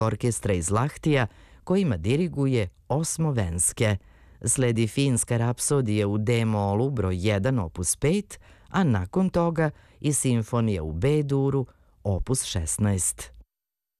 orkestra iz Lahtija kojima diriguje Osmo Venske. Sledi Finska rapsodija u D-molu broj 1 opus 5, a nakon toga i simfonija u B-duru opus 16.